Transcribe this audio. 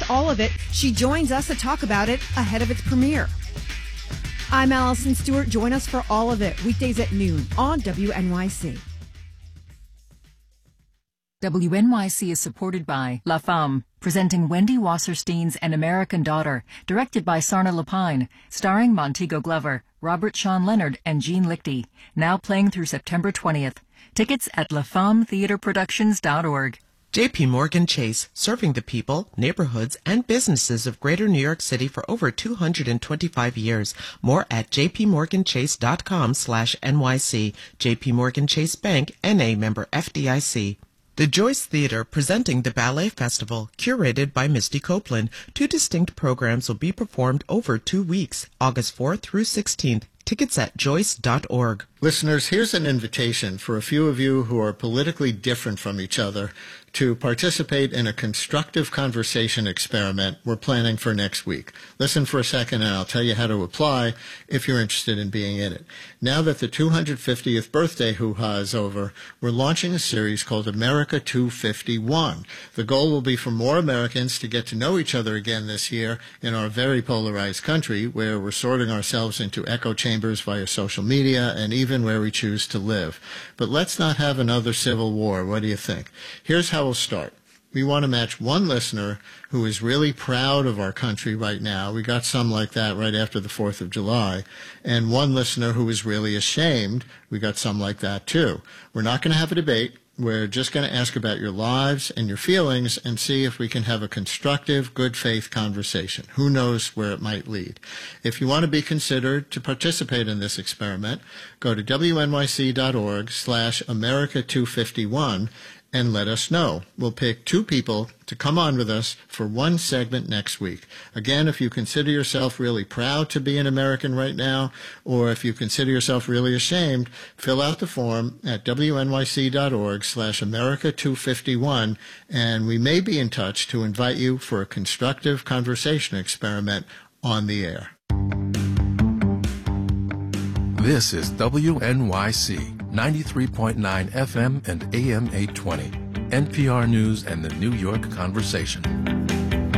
all of it, she joins us to talk about it ahead of its premiere. I'm Allison Stewart. Join us for all of it, weekdays at noon on WNYC. WNYC is supported by La Femme, presenting Wendy Wasserstein's An American Daughter, directed by Sarna Lapine, starring Montego Glover, Robert Sean Leonard, and Jean Lichty, now playing through September 20th. Tickets at lafemmetheatreproductions.org. J.P. Morgan Chase, serving the people, neighborhoods, and businesses of Greater New York City for over 225 years. More at jpmorganchase.com/NYC. J.P. Morgan Chase Bank, N.A. member FDIC. The Joyce Theater presenting the Ballet Festival, curated by Misty Copeland. 2 distinct programs will be performed over 2 weeks, August 4th through 16th. Tickets at joyce.org. Listeners, here's an invitation for a few of you who are politically different from each other to participate in a constructive conversation experiment we're planning for next week. Listen for a second and I'll tell you how to apply if you're interested in being in it. Now that the 250th birthday hoo-ha is over, we're launching a series called America 251. The goal will be for more Americans to get to know each other again this year in our very polarized country, where we're sorting ourselves into echo chambers via social media and even where we choose to live. But let's not have another civil war. What do you think? Here's how we'll start. We want to match one listener who is really proud of our country right now. We got some like that right after the 4th of July. And one listener who is really ashamed. We got some like that too. We're not going to have a debate. We're just going to ask about your lives and your feelings and see if we can have a constructive, good faith conversation. Who knows where it might lead? If you want to be considered to participate in this experiment, go to wnyc.org/America251 and let us know. We'll pick 2 people to come on with us for one segment next week. Again, if you consider yourself really proud to be an American right now, or if you consider yourself really ashamed, fill out the form at wnyc.org/America251, and we may be in touch to invite you for a constructive conversation experiment on the air. This is WNYC 93.9 FM and AM 820, NPR News and the New York Conversation.